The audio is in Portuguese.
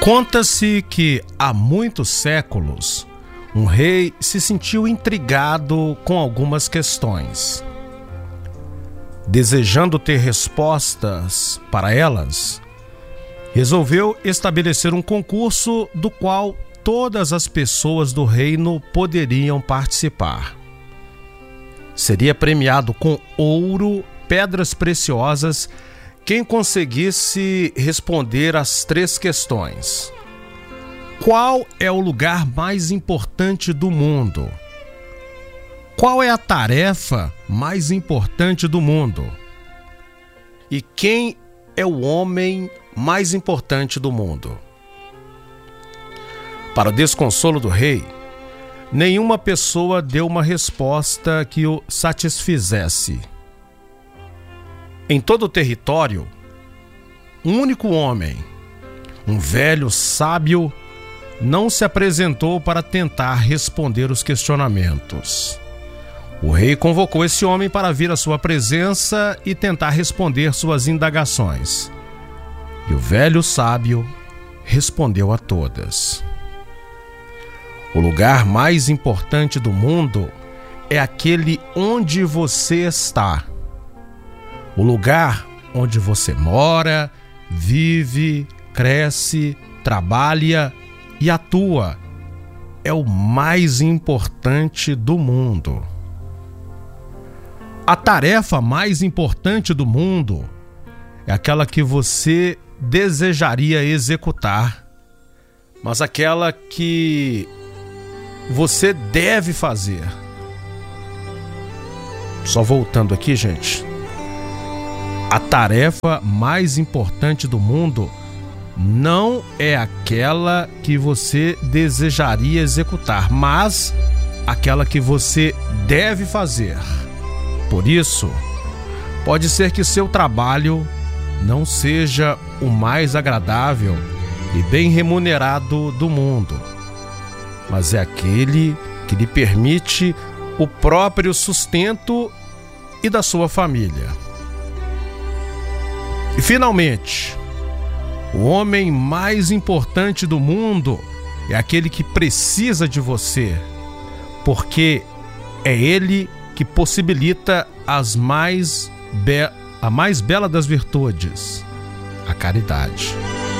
Conta-se que há muitos séculos um rei se sentiu intrigado com algumas questões. Desejando ter respostas para elas, resolveu estabelecer um concurso do qual todas as pessoas do reino poderiam participar. Seria premiado com ouro, pedras preciosas, quem conseguisse responder às 3 questões. Qual é o lugar mais importante do mundo? Qual é a tarefa mais importante do mundo? E quem é o homem mais importante do mundo? Para o desconsolo do rei, nenhuma pessoa deu uma resposta que o satisfizesse. Em todo o território, um único homem, um velho sábio, não se apresentou para tentar responder os questionamentos. O rei convocou esse homem para vir à sua presença e tentar responder suas indagações. E o velho sábio respondeu a todas. O lugar mais importante do mundo é aquele onde você está. O lugar onde você mora, vive, cresce, trabalha e atua é o mais importante do mundo. A tarefa mais importante do mundo é aquela que você desejaria executar, mas aquela que você deve fazer. Só voltando aqui, gente. A tarefa mais importante do mundo não é aquela que você desejaria executar, mas aquela que você deve fazer. Por isso, pode ser que seu trabalho não seja o mais agradável e bem remunerado do mundo, mas é aquele que lhe permite o próprio sustento e da sua família. E finalmente, o homem mais importante do mundo é aquele que precisa de você, porque é ele que possibilita a mais bela das virtudes, a caridade.